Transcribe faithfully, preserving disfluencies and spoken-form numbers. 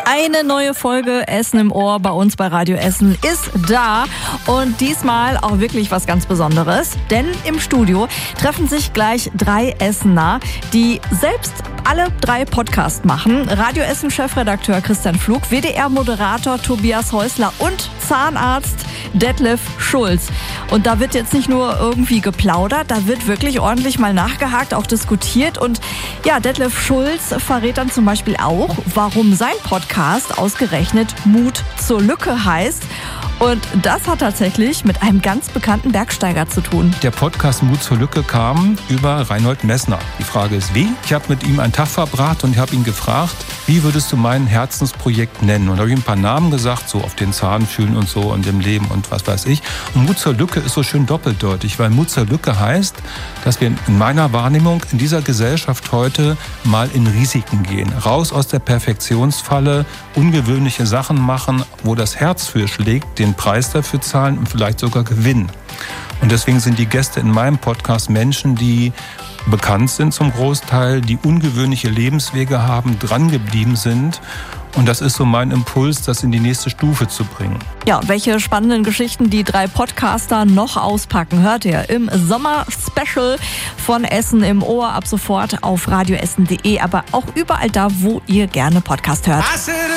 Eine neue Folge Essen im Ohr bei uns bei Radio Essen ist da und diesmal auch wirklich was ganz Besonderes, denn im Studio treffen sich gleich drei Essener, die selbst alle drei Podcasts machen. Radio Essen Chefredakteur Christian Pflug, W D R-Moderator Tobias Häusler und Zahnarzt Detlef Schulz. Und da wird jetzt nicht nur irgendwie geplaudert, da wird wirklich ordentlich mal nachgehakt, auch diskutiert. Und ja, Detlef Schulz verrät dann zum Beispiel auch, warum sein Podcast ausgerechnet Mut zur Lücke heißt. Und das hat tatsächlich mit einem ganz bekannten Bergsteiger zu tun. Der Podcast Mut zur Lücke kam über Reinhold Messner. Die Frage ist, wie? Ich habe mit ihm einen Tag verbracht und ich habe ihn gefragt, wie würdest du mein Herzensprojekt nennen? Und da habe ich ein paar Namen gesagt, so auf den Zahn fühlen und so und im Leben und was weiß ich. Und Mut zur Lücke ist so schön doppeldeutig, weil Mut zur Lücke heißt, dass wir in meiner Wahrnehmung in dieser Gesellschaft heute mal in Risiken gehen. Raus aus der Perfektionsfalle, ungewöhnliche Sachen machen, wo das Herz für schlägt, den Preis dafür zahlen und vielleicht sogar gewinnen. Und deswegen sind die Gäste in meinem Podcast Menschen, die bekannt sind zum Großteil, die ungewöhnliche Lebenswege haben, dran geblieben sind. Und das ist so mein Impuls, das in die nächste Stufe zu bringen. Ja, welche spannenden Geschichten die drei Podcaster noch auspacken, hört ihr im Sommer-Special von Essen im Ohr ab sofort auf radioessen punkt de, aber auch überall da, wo ihr gerne Podcast hört.